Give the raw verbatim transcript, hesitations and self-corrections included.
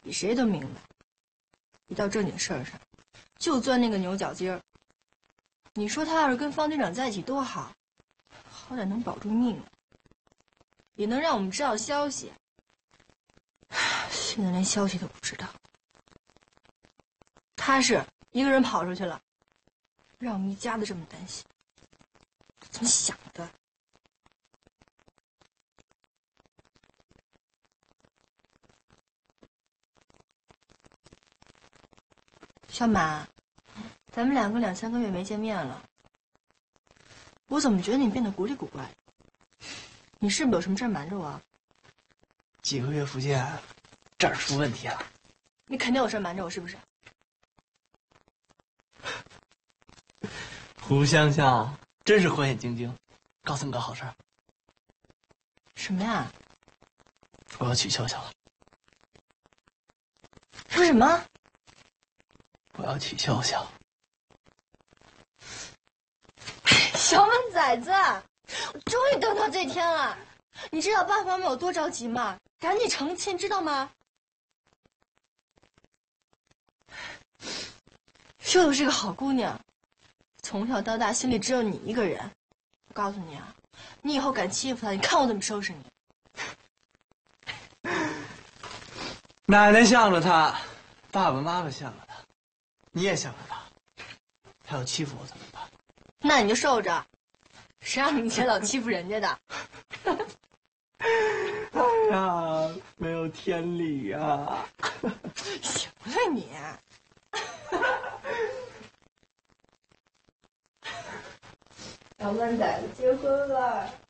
比谁都明白，一到正经事儿上，就钻那个牛角尖儿。你说他要是跟方局长在一起多好，好歹能保住命，也能让我们知道消息。现在连消息都不知道，他是一个人跑出去了，让我们一家子这么担心，怎么想的？小马，咱们两个两三个月没见面了，我怎么觉得你变得古里古怪的？你是不是有什么事瞒着我？ 几个月不见，这儿出问题了。 你肯定有事瞒着我，是不是？ 胡香香真是火眼金睛，告诉你个好事。 什么呀？ 我要娶笑笑了。 说什么？ 我要娶笑笑。 小满崽子，我终于等到这天了。你知道爸爸妈妈有多着急吗？赶紧成亲，知道吗？秀秀是个好姑娘，从小到大心里只有你一个人。我告诉你啊，你以后敢欺负她，你看我怎么收拾你。 奶奶向着他，爸爸妈妈向着他，你也向着他，他要欺负我怎么办？ 那你就受着，谁让你以前老欺负人家的？ 哎呀，没有天理啊！ 行了你，小满崽子结婚了。